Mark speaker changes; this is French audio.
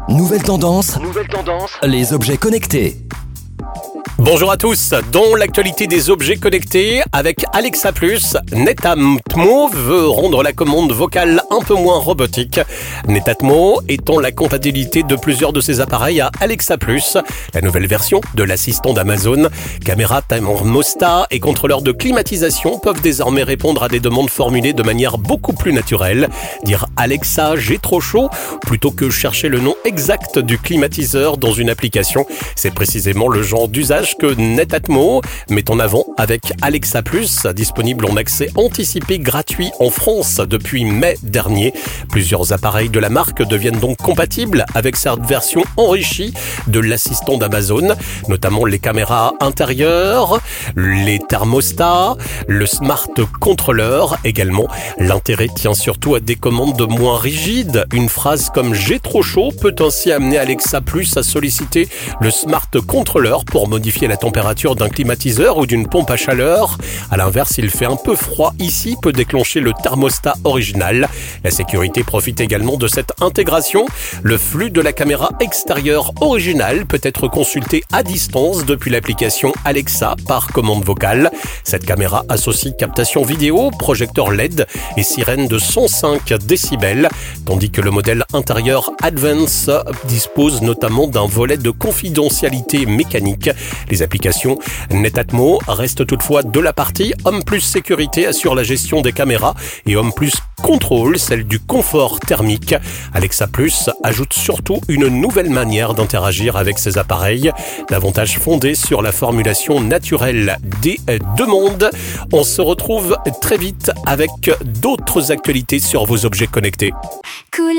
Speaker 1: Nouvelle tendance, les objets connectés.
Speaker 2: Bonjour à tous, dans l'actualité des objets connectés, avec Alexa+, Netatmo veut rendre la commande vocale un peu moins robotique. Netatmo étend la compatibilité de plusieurs de ses appareils à Alexa+, la nouvelle version de l'assistant d'Amazon. Caméra, thermostat et contrôleur de climatisation peuvent désormais répondre à des demandes formulées de manière beaucoup plus naturelle. Dire « Alexa, j'ai trop chaud » plutôt que chercher le nom exact du climatiseur dans une application. C'est précisément le genre d'usage que Netatmo met en avant avec Alexa+, disponible en accès anticipé gratuit en France depuis mai dernier. Plusieurs appareils de la marque deviennent donc compatibles avec cette version enrichie de l'assistant d'Amazon, notamment les caméras intérieures, les thermostats, le smart controller également. L'intérêt tient surtout à des commandes moins rigides. Une phrase comme « j'ai trop chaud » peut ainsi amener Alexa+ à solliciter le smart controller pour modifier la température d'un climatiseur ou d'une pompe à chaleur. À l'inverse, s'il fait un peu froid ici, peut déclencher le thermostat original. La sécurité profite également de cette intégration. Le flux de la caméra extérieure originale peut être consulté à distance depuis l'application Alexa par commande vocale. Cette caméra associe captation vidéo, projecteur LED et sirène de 105 décibels, tandis que le modèle intérieur Advance dispose notamment d'un volet de confidentialité mécanique. Les applications Netatmo restent toutefois de la partie. Home+ Sécurité assure la gestion des caméras et Home+ Contrôle celle du confort thermique. Alexa+ ajoute surtout une nouvelle manière d'interagir avec ces appareils, davantage fondée sur la formulation naturelle des demandes. On se retrouve très vite avec d'autres actualités sur vos objets connectés.
Speaker 3: Cool.